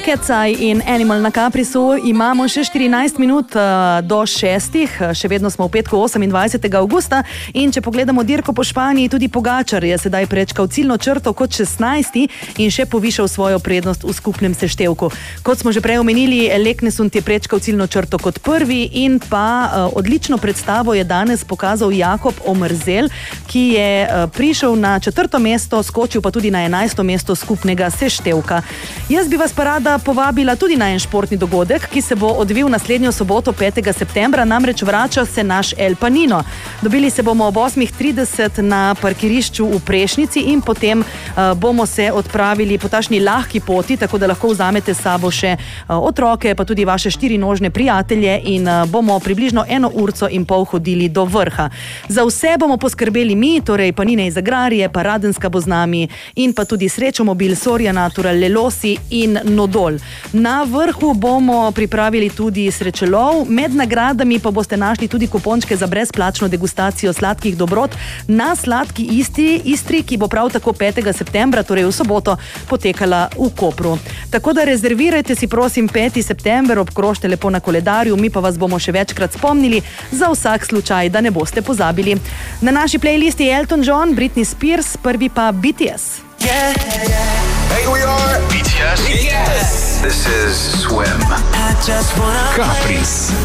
Kecaj in Animal na Caprisu. Imamo še 14 minut do 6. Še vedno smo v petku 28. augusta in če pogledamo dirko po Španiji, tudi Pogačar je sedaj prečkal ciljno črto kot 16. in še povišal svojo prednost v skupnem seštevku. Kot smo že prej omenili, Leknesund je prečkal ciljno črto kot prvi in pa odlično predstavo je danes pokazal Jakob Omerzel, ki je prišel na 4. mesto, skočil pa tudi na 11. mesto skupnega seštevka. Jaz bi vas pa rada povabila tudi na en športni dogodek, ki se bo odvil naslednjo soboto 5. septembra, namreč vrača se naš El Panino. Dobili se bomo ob 8:30 na parkirišču v Prešnici in potem bomo se odpravili po tašni lahki poti, tako da lahko vzamete s sabo še otroke, pa tudi vaše 4-nožne prijatelje in bomo približno 1,5 ure hodili do vrha. Za vse bomo poskrbeli mi, torej Panine iz Agrarije, pa Radenska bo z nami in pa tudi Srečomobil, Soria Natural, Lelosi in Nodol. Na vrhu bomo pripravili tudi srečelov, med nagradami pa boste našli tudi kupončke za brezplačno degustacijo sladkih dobrot na Sladki Istri, ki bo prav tako 5. septembra, torej v soboto, potekala v Kopru. Tako da rezervirajte si prosim 5. september, obkrožite lepo na koledarju, mi pa vas bomo še večkrat spomnili za vsak slučaj, da ne boste pozabili. Na naši playlisti je Elton John, Britney Spears, prvi pa BTS. Yeah, yeah. Hey, we are BTS. Yes. This is Swim. I just wanna Caprice.